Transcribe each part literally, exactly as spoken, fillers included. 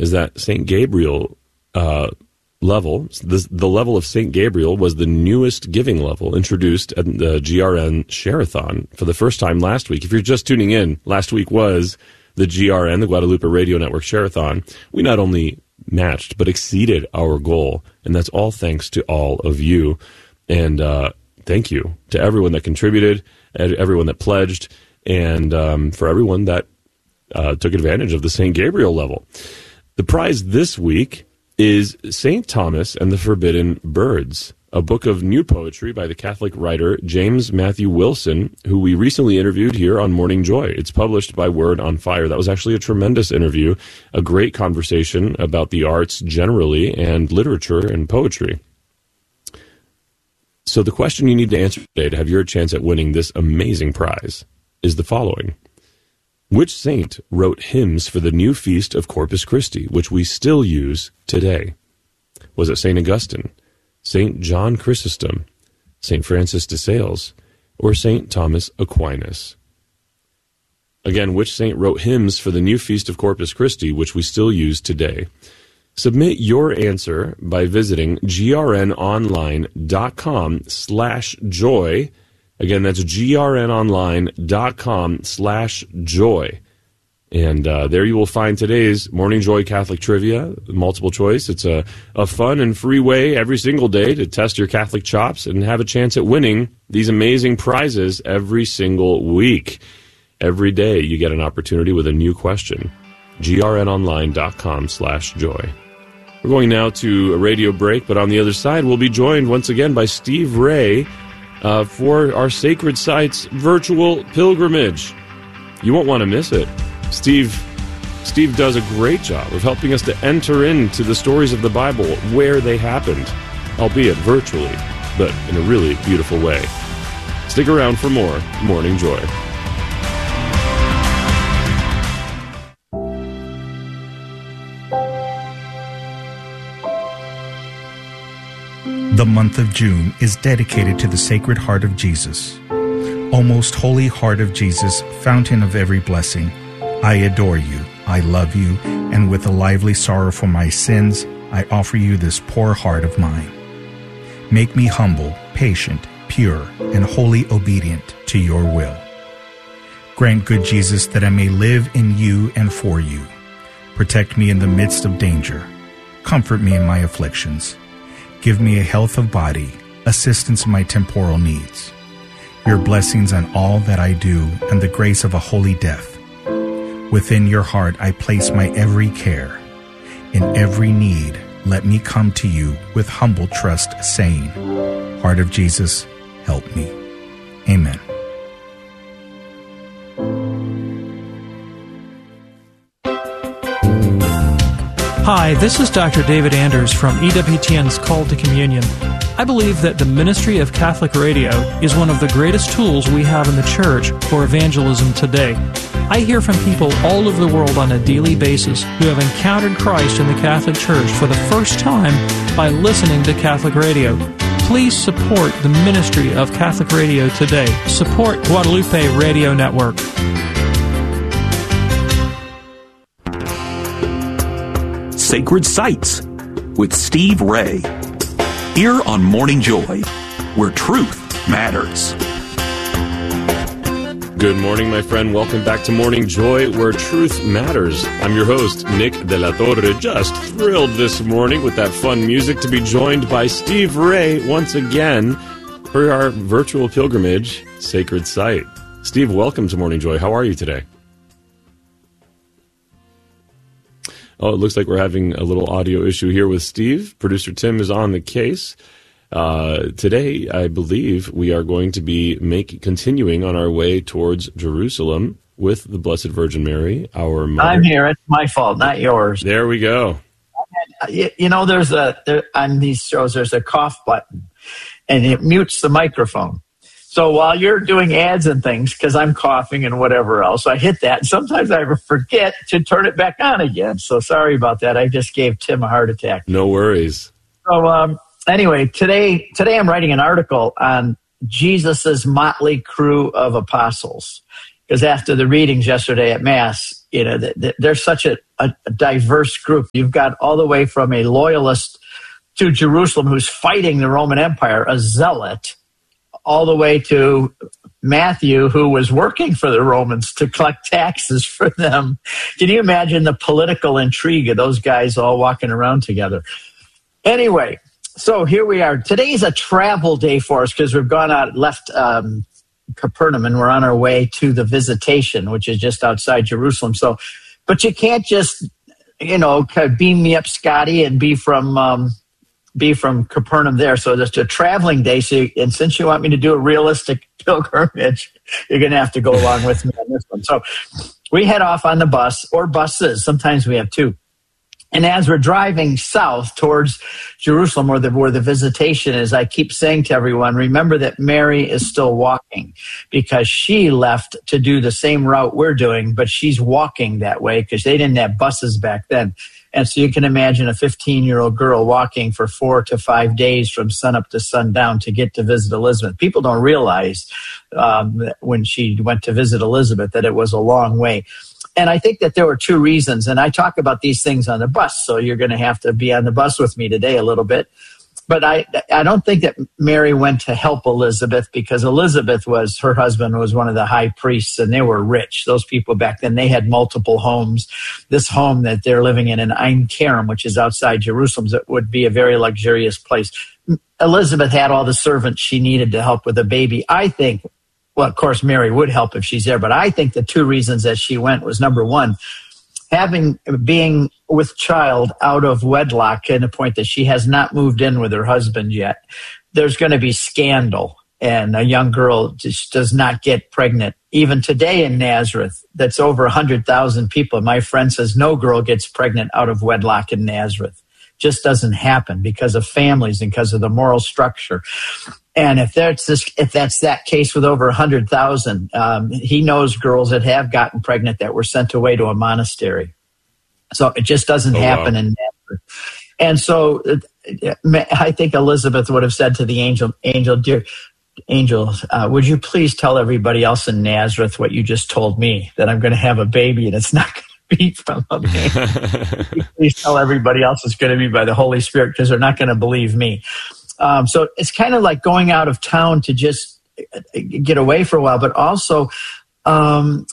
is that Saint Gabriel uh, level, the, the level of Saint Gabriel was the newest giving level introduced at the G R N Share-a-thon for the first time last week. If you're just tuning in, last week was the G R N, the Guadalupe Radio Network Share-a-thon. We not only matched, but exceeded our goal, and that's all thanks to all of you. And uh, thank you to everyone that contributed, everyone that pledged, and um, for everyone that uh, took advantage of the Saint Gabriel level. The prize this week is Saint Thomas and the Forbidden Birds, a book of new poetry by the Catholic writer James Matthew Wilson, who we recently interviewed here on Morning Joy. It's published by Word on Fire. That was actually a tremendous interview, a great conversation about the arts generally and literature and poetry. So the question you need to answer today to have your chance at winning this amazing prize is the following. Which saint wrote hymns for the new feast of Corpus Christi, which we still use today? Was it Saint Augustine, Saint John Chrysostom, Saint Francis de Sales, or Saint Thomas Aquinas? Again, which saint wrote hymns for the new feast of Corpus Christi, which we still use today? Submit your answer by visiting grnonline.com slash joy. Again, that's grnonline.com slash joy. And uh, there you will find today's Morning Joy Catholic Trivia, multiple choice. It's a, a fun and free way every single day to test your Catholic chops and have a chance at winning these amazing prizes every single week. Every day you get an opportunity with a new question. grnonline.com slash joy. We're going now to a radio break, but on the other side, we'll be joined once again by Steve Ray uh, for our Sacred Sites virtual pilgrimage. You won't want to miss it. Steve Steve does a great job of helping us to enter into the stories of the Bible where they happened, albeit virtually, but in a really beautiful way. Stick around for more Morning Joy. The month of June is dedicated to the Sacred Heart of Jesus. O most holy heart of Jesus, fountain of every blessing, I adore you, I love you, and with a lively sorrow for my sins, I offer you this poor heart of mine. Make me humble, patient, pure, and wholly obedient to your will. Grant, good Jesus, that I may live in you and for you. Protect me in the midst of danger. Comfort me in my afflictions. Give me a health of body, assistance in my temporal needs, your blessings on all that I do, and the grace of a holy death. Within your heart I place my every care. In every need, let me come to you with humble trust, saying, Heart of Jesus, help me. Amen. Hi, this is Doctor David Anders from E W T N's Call to Communion. I believe that the ministry of Catholic radio is one of the greatest tools we have in the Church for evangelism today. I hear from people all over the world on a daily basis who have encountered Christ in the Catholic Church for the first time by listening to Catholic radio. Please support the ministry of Catholic radio today. Support Guadalupe Radio Network. Sacred Sites with Steve Ray. Here on Morning Joy, where truth matters. Good morning, my friend. Welcome back to Morning Joy, where truth matters. I'm your host, Nick De La Torre. Just thrilled this morning with that fun music to be joined by Steve Ray once again for our virtual pilgrimage, Sacred Site. Steve, welcome to Morning Joy. How are you today? Oh, it looks like we're having a little audio issue here with Steve. Producer Tim is on the case. Uh, today, I believe we are going to be make, continuing on our way towards Jerusalem with the Blessed Virgin Mary, our mother. I'm here. It's my fault, not yours. There we go. You, you know, there's a there, on these shows, there's a cough button, and it mutes the microphone. So while you're doing ads and things, because I'm coughing and whatever else, I hit that. And sometimes I forget to turn it back on again. So sorry about that. I just gave Tim a heart attack. No worries. So um, anyway, today today I'm writing an article on Jesus's motley crew of apostles. Because after the readings yesterday at Mass, You know, th- th- they're such a, a, a diverse group. You've got all the way from a loyalist to Jerusalem who's fighting the Roman Empire, a zealot, all the way to Matthew, who was working for the Romans to collect taxes for them. Can you imagine the political intrigue of those guys all walking around together? Anyway, so here we are. Today's a travel day for us because we've gone out, left um, Capernaum, and we're on our way to the Visitation, which is just outside Jerusalem. So, but you can't just, you know, beam me up, Scotty, and be from um, be from Capernaum there. So it's a traveling day. So, and since you want me to do a realistic pilgrimage, you're going to have to go along with me on this one. So we head off on the bus or buses. Sometimes we have two. And as we're driving south towards Jerusalem, where the, where the Visitation is, I keep saying to everyone, remember that Mary is still walking because she left to do the same route we're doing, but she's walking that way because they didn't have buses back then. And so you can imagine a fifteen-year-old girl walking for four to five days from sunup to sundown to get to visit Elizabeth. People don't realize um, when she went to visit Elizabeth that it was a long way. And I think that there were two reasons, and I talk about these things on the bus, so you're going to have to be on the bus with me today a little bit. But I I don't think that Mary went to help Elizabeth because Elizabeth was, her husband was one of the high priests, and they were rich. Those people back then, they had multiple homes. This home that they're living in in Ein Kerem, which is outside Jerusalem, that would be a very luxurious place. Elizabeth had all the servants she needed to help with the baby. I think, well, of course, Mary would help if she's there, but I think the two reasons that she went was, number one, having being with child out of wedlock to the point that she has not moved in with her husband yet. There's going to be scandal, and a young girl just does not get pregnant. Even today in Nazareth, that's over one hundred thousand people. My friend says no girl gets pregnant out of wedlock in Nazareth. Just doesn't happen because of families and because of the moral structure. And if that's this, if that's that case with over one hundred thousand, um, he knows girls that have gotten pregnant that were sent away to a monastery. So it just doesn't oh, happen wow. in Nazareth. And so uh, I think Elizabeth would have said to the angel, angel, dear angel, uh, would you please tell everybody else in Nazareth what you just told me, that I'm going to have a baby and it's not going to be from a man. Please tell everybody else it's going to be by the Holy Spirit because they're not going to believe me. Um, so it's kind of like going out of town to just get away for a while, but also um,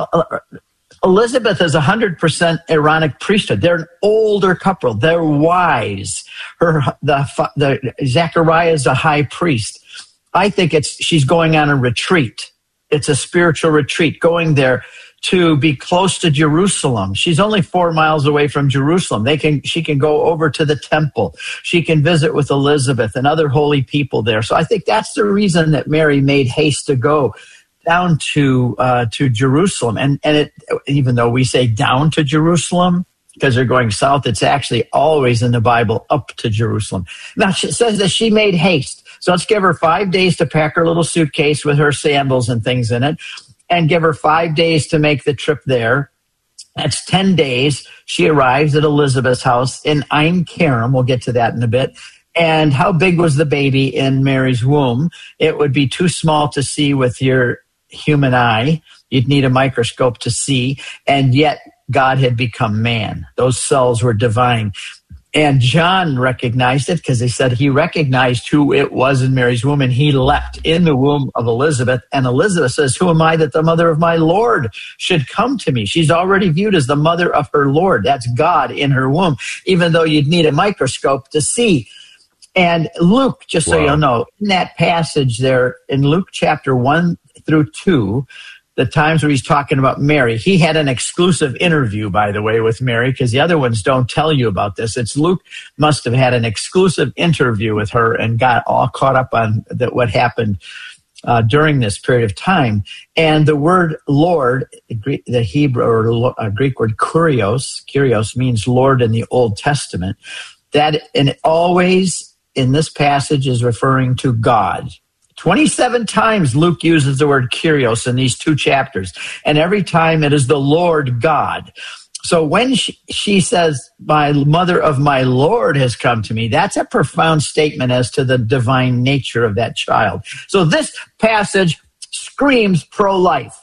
Elizabeth is one hundred percent Aaronic priesthood. They're an older couple. They're wise. Her the, the Zechariah is a high priest. I think it's she's going on a retreat. It's a spiritual retreat, going there to be close to Jerusalem. She's only four miles away from Jerusalem. They can, she can go over to the temple. She can visit with Elizabeth and other holy people there. So I think that's the reason that Mary made haste to go down to uh, to Jerusalem. And and it, even though we say down to Jerusalem because they're going south, it's actually always in the Bible up to Jerusalem. Now she says that she made haste. So let's give her five days to pack her little suitcase with her sandals and things in it, and give her five days to make the trip there. That's ten days. She arrives at Elizabeth's house in Ein Kerem. We'll get to that in a bit. And how big was the baby in Mary's womb? It would be too small to see with your human eye. You'd need a microscope to see. And yet God had become man. Those cells were divine. And John recognized it because they said he recognized who it was in Mary's womb, and he leapt in the womb of Elizabeth. And Elizabeth says, who am I that the mother of my Lord should come to me? She's already viewed as the mother of her Lord. That's God in her womb, even though you'd need a microscope to see. And Luke, just so wow. you'll know, in that passage there, in Luke chapter one through two, the times where he's talking about Mary, he had an exclusive interview, by the way, with Mary, because the other ones don't tell you about this. It's Luke must have had an exclusive interview with her and got all caught up on the, what happened uh, during this period of time. And the word Lord, the, Greek, the Hebrew or uh, Greek word kurios, kurios means Lord in the Old Testament. That and it always in this passage is referring to God. twenty-seven times Luke uses the word kurios in these two chapters, and every time it is the Lord God. So when she, she says, my mother of my Lord has come to me, that's a profound statement as to the divine nature of that child. So this passage screams pro-life.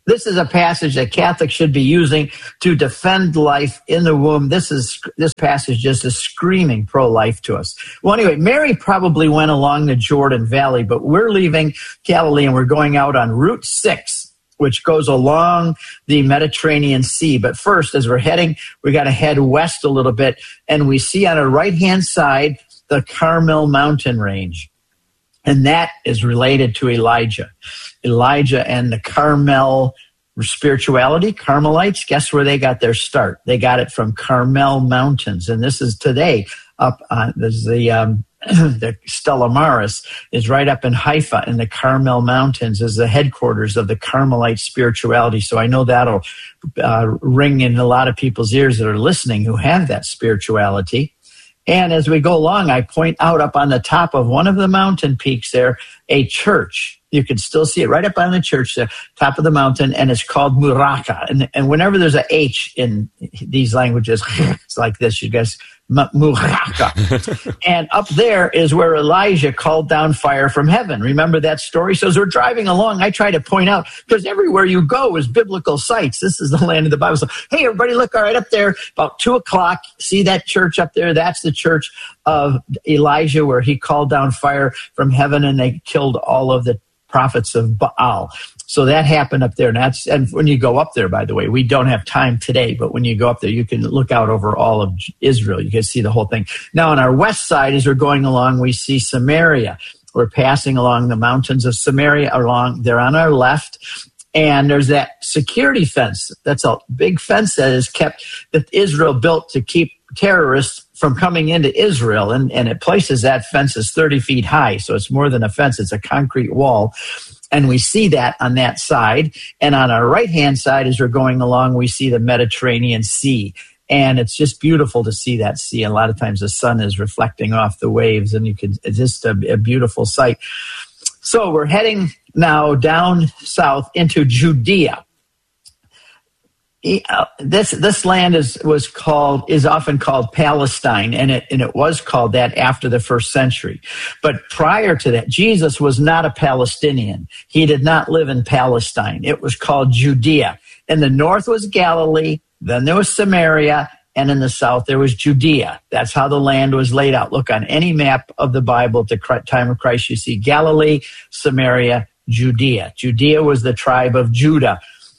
This is a passage that Catholics should be using to defend life in the womb. This is this passage just is screaming pro-life to us. Well, anyway, Mary probably went along the Jordan Valley, but we're leaving Galilee and we're going out on Route six, which goes along the Mediterranean Sea. But first, as we're heading, we got to head west a little bit, and we see on our right-hand side the Carmel mountain range. And that is related to Elijah. Elijah and the Carmel spirituality, Carmelites, guess where they got their start? They got it from Carmel Mountains. And this is today up on this is the um, the Stella Maris is right up in Haifa in the Carmel Mountains is the headquarters of the Carmelite spirituality. So I know that'll uh, ring in a lot of people's ears that are listening who have that spirituality. And as we go along, I point out up on the top of one of the mountain peaks there, a church. You can still see it right up on the church, the top of the mountain, and it's called Muraka. And, and whenever there's a H in these languages, it's like this, you guys, Muraka. And up there is where Elijah called down fire from heaven. Remember that story? So as we're driving along, I try to point out, because everywhere you go is biblical sites. This is the land of the Bible. So, hey, everybody, look, all right, up there, about two o'clock, see that church up there? That's the church of Elijah where he called down fire from heaven and they killed all of the prophets of Baal. So that happened up there. And, that's, and when you go up there, by the way, we don't have time today, but when you go up there, you can look out over all of Israel. You can see the whole thing. Now, on our west side, as we're going along, we see Samaria. We're passing along the mountains of Samaria. Along They're on our left. And there's that security fence. That's a big fence that is kept, that Israel built to keep terrorists from coming into Israel. And, and it places that fence is thirty feet high. So it's more than a fence. It's a concrete wall. And we see that on that side. And on our right-hand side, as we're going along, we see the Mediterranean Sea. And it's just beautiful to see that sea. And a lot of times the sun is reflecting off the waves, and you can, it's just a, a beautiful sight. So we're heading now down south into Judea. This this land is was called is often called Palestine, and it and it was called that after the first century. But prior to that, Jesus was not a Palestinian. He did not live in Palestine. It was called Judea. In the north was Galilee, then there was Samaria, and in the south there was Judea. That's how the land was laid out. Look on any map of the Bible at the time of Christ, you see Galilee, Samaria, Judea. Judea was the tribe of Judah.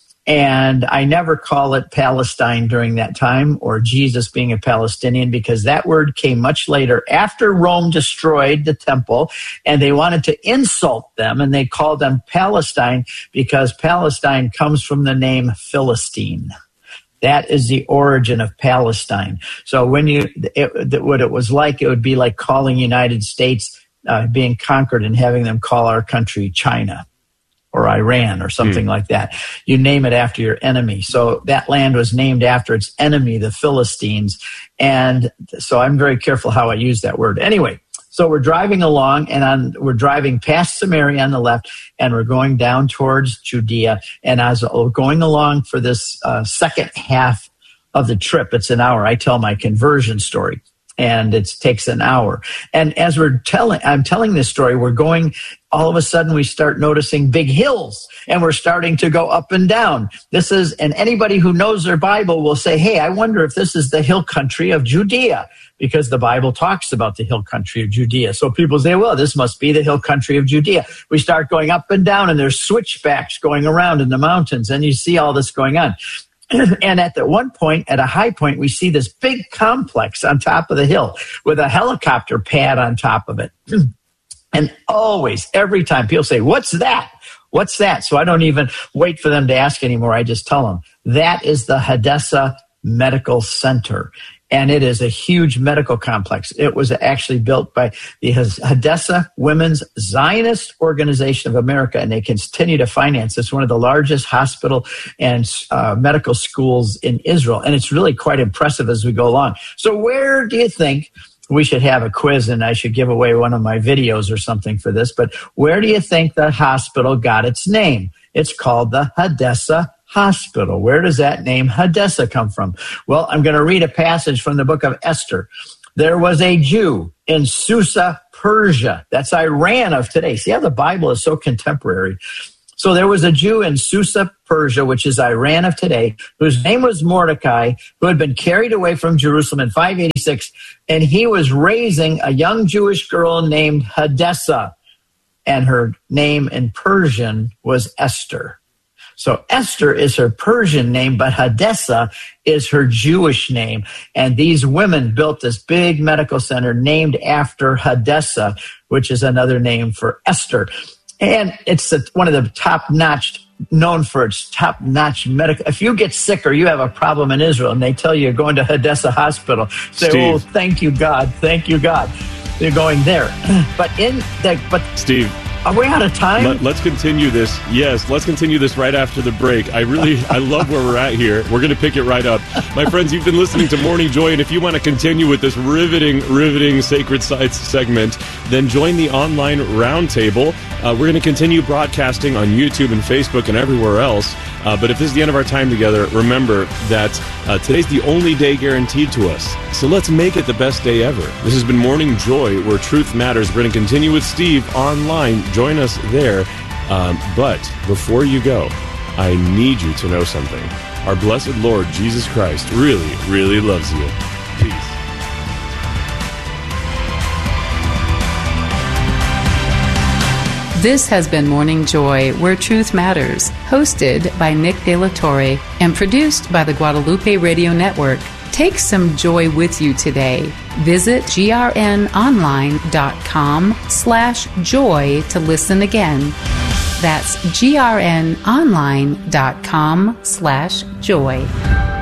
And I never call it Palestine during that time or Jesus being a Palestinian, because that word came much later after Rome destroyed the temple and they wanted to insult them, and they called them Palestine because Palestine comes from the name Philistine. That is the origin of Palestine. So when you, it, what it was like, it would be like calling United States uh, being conquered and having them call our country China or Iran or something mm. like that. You name it after your enemy. So that land was named after its enemy, the Philistines. And so I'm very careful how I use that word. Anyway, so we're driving along, and on, we're driving past Samaria on the left, and we're going down towards Judea. And as we're going along for this uh, second half of the trip, it's an hour. I tell my conversion story, and it takes an hour. And as we're telling, I'm telling this story, we're going, all of a sudden we start noticing big hills, and we're starting to go up and down. This is, and anybody who knows their Bible will say, hey, I wonder if this is the hill country of Judea, because the Bible talks about the hill country of Judea. So people say, well, this must be the hill country of Judea. We start going up and down, and there's switchbacks going around in the mountains, and you see all this going on. And at the one point, at a high point, we see this big complex on top of the hill with a helicopter pad on top of it. And always, every time, people say, what's that? What's that? So I don't even wait for them to ask anymore. I just tell them, that is the Hadassah Medical Center. And it is a huge medical complex. It was actually built by the Hadassah Women's Zionist Organization of America, and they continue to finance. It's one of the largest hospital and uh, medical schools in Israel, and it's really quite impressive as we go along. So where do you think, we should have a quiz, and I should give away one of my videos or something for this, but where do you think the hospital got its name? It's called the Hadassah Hospital. Where does that name Hadassah come from? Well, I'm going to read a passage from the book of Esther. There was a Jew in Susa, Persia. That's Iran of today. See how the Bible is so contemporary. So there was a Jew in Susa, Persia, which is Iran of today, whose name was Mordecai, who had been carried away from Jerusalem in five eighty-six, and he was raising a young Jewish girl named Hadassah, and her name in Persian was Esther. So Esther is her Persian name, but Hadassah is her Jewish name. And these women built this big medical center named after Hadassah, which is another name for Esther. And it's one of the top-notch, known for its top-notch medical. If you get sick or you have a problem in Israel and they tell you you're going to Hadassah Hospital, say, Steve. oh, thank you, God. Thank you, God. You're going there. But in the, but Steve. Are we out of time? Let, let's continue this. Yes, let's continue this right after the break. I really, I love where we're at here. We're going to pick it right up. My friends, you've been listening to Morning Joy, and if you want to continue with this riveting, riveting Sacred Sites segment, then join the online roundtable. Uh, we're going to continue broadcasting on YouTube and Facebook and everywhere else. Uh, but if this is the end of our time together, remember that uh, today's the only day guaranteed to us. So let's make it the best day ever. This has been Morning Joy, where truth matters. We're going to continue with Steve online. Join us there. Um, but before you go, I need you to know something. Our blessed Lord Jesus Christ really, really loves you. Peace. This has been Morning Joy, where truth matters, hosted by Nick De La Torre and produced by the Guadalupe Radio Network. Take some joy with you today. Visit grnonline.com slash joy to listen again. That's grnonline.com slash joy.